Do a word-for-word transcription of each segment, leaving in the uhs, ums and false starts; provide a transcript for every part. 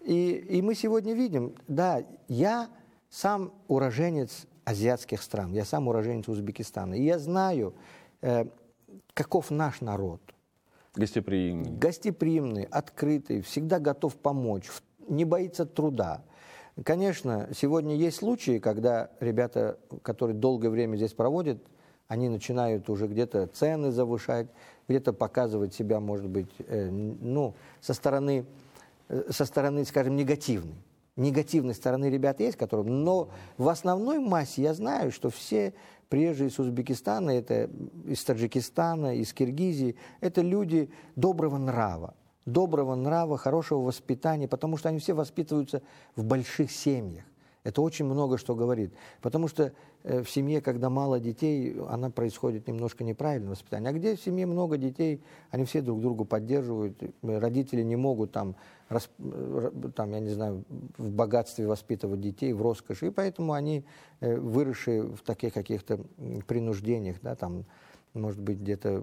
И, и мы сегодня видим, да, я сам уроженец азиатских стран, я сам уроженец Узбекистана, и я знаю, э, каков наш народ. Гостеприимный. Гостеприимный, открытый, всегда готов помочь, не боится труда. Конечно, сегодня есть случаи, когда ребята, которые долгое время здесь проводят, они начинают уже где-то цены завышать, где-то показывать себя, может быть, э, ну, со стороны, э, со стороны, скажем, негативной. Негативной стороны ребят есть, которым, но в основной массе я знаю, что все приезжие из Узбекистана, это из Таджикистана, из Киргизии, это люди доброго нрава, доброго нрава, хорошего воспитания, потому что они все воспитываются в больших семьях. Это очень много что говорит. Потому что э, в семье, когда мало детей, она происходит немножко неправильное воспитание. А где в семье много детей, они все друг друга поддерживают. Родители не могут там, рас, там, я не знаю, в богатстве воспитывать детей, в роскоши. И поэтому они, э, выросшие в таких каких-то принуждениях, да, там, может быть, где-то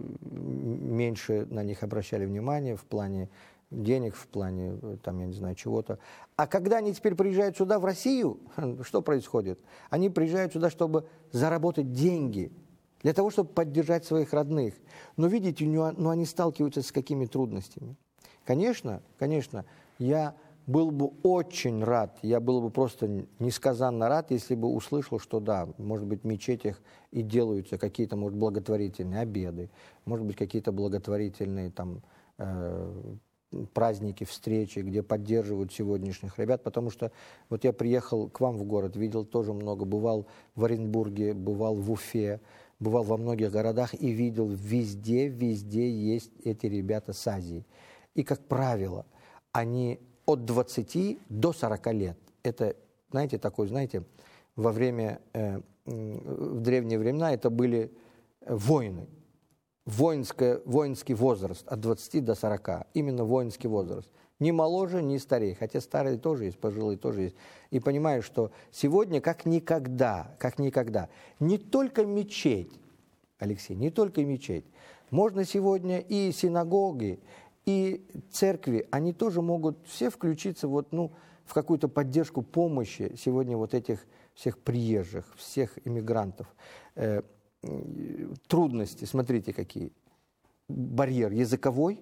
меньше на них обращали внимание в плане денег, в плане, там, я не знаю, чего-то. А когда они теперь приезжают сюда, в Россию, что происходит? Они приезжают сюда, чтобы заработать деньги, для того, чтобы поддержать своих родных. Но, видите, ну, они сталкиваются с какими трудностями. Конечно, конечно, я был бы очень рад, я был бы просто несказанно рад, если бы услышал, что да, может быть, в мечетях и делаются какие-то, может, благотворительные обеды, может быть, какие-то благотворительные там э, праздники, встречи, где поддерживают сегодняшних ребят, потому что вот я приехал к вам в город, видел тоже много, бывал в Оренбурге, бывал в Уфе, бывал во многих городах и видел, везде, везде есть эти ребята с Азии. И, как правило, они от двадцати до сорока лет. Это, знаете, такой, знаете, во время, э, в древние времена это были войны. Воинское, воинский возраст от двадцати до сорока. Именно воинский возраст. Ни моложе, ни старее. Хотя старые тоже есть, пожилые тоже есть. И понимаю, что сегодня как никогда, как никогда, не только мечеть, Алексей, не только мечеть. Можно сегодня и синагоги, и церкви, они тоже могут все включиться вот, ну, в какую-то поддержку, помощи сегодня вот этих всех приезжих, всех иммигрантов. Э, трудности, смотрите какие. Барьер языковой,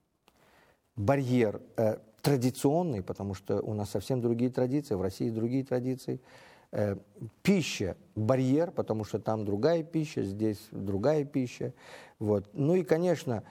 барьер э, традиционный, потому что у нас совсем другие традиции, в России другие традиции. Э, пища, барьер, потому что там другая пища, здесь другая пища. Вот. Ну и, конечно,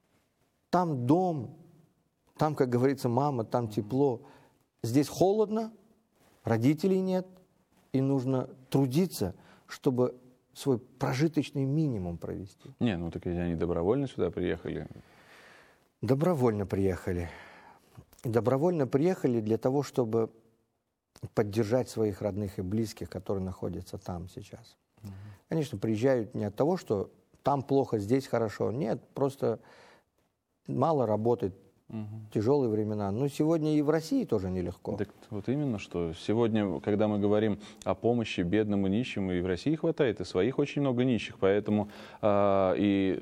там дом, там, как говорится, мама, там тепло. Здесь холодно, родителей нет, и нужно трудиться, чтобы свой прожиточный минимум провести. Не, ну так они добровольно сюда приехали. Добровольно приехали. Добровольно приехали для того, чтобы поддержать своих родных и близких, которые находятся там сейчас. Угу. Конечно, приезжают не от того, что там плохо, здесь хорошо. Нет, просто мало работает, угу. Тяжелые времена. Но сегодня и в России тоже нелегко. Так вот именно, что сегодня, когда мы говорим о помощи бедным и нищим, и в России хватает, и своих очень много нищих, поэтому э, и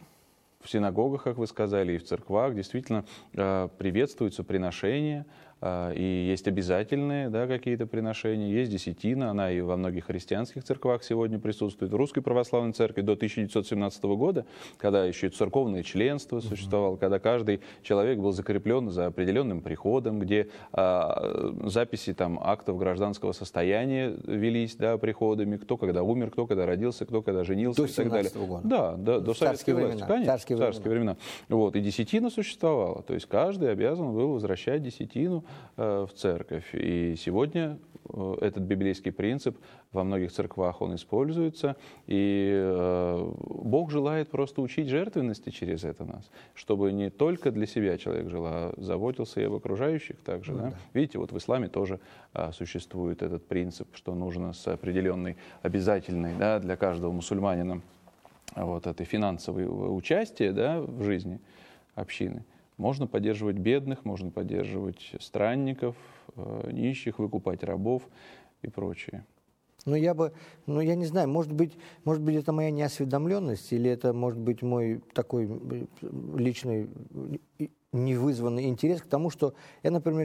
в синагогах, как вы сказали, и в церквах действительно э, приветствуются приношения, э, и есть обязательные, да, какие-то приношения, есть десятина, она и во многих христианских церквах сегодня присутствует. В Русской Православной Церкви до тысяча девятьсот семнадцатого года, когда еще и церковное членство существовало, mm-hmm. когда каждый человек был закреплен за определенным приходом, где э, записи там, актов гражданского состояния велись, да, приходами, кто когда умер, кто когда родился, кто когда женился до и так далее. Года. Да, да, до советской власти, конечно, царские, царские времена. времена. Вот, и десятина существовала, то есть каждый обязан был возвращать десятину э, в церковь. И сегодня э, этот библейский принцип во многих церквах он используется, и э, Бог желает просто учить жертвенности через это нас, чтобы не только для себя человек жил, а заботился и об окружающих также. Ну, да? Да. Видите, вот в исламе тоже э, существует этот принцип, что нужно с определенной обязательной, да, для каждого мусульманина вот это финансовое участие, да, в жизни общины. Можно поддерживать бедных, можно поддерживать странников, э, нищих, выкупать рабов и прочее. Ну, я бы, ну, я не знаю, может быть, может быть, это моя неосведомленность, или это, может быть, мой такой личный невызванный интерес к тому, что я, например,